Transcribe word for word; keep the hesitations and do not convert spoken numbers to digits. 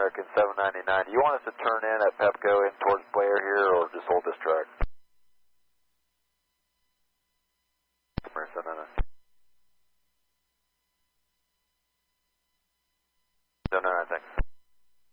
American seven ninety-nine. Do you want us to turn in at Pepco in towards Blair here, or just hold this truck?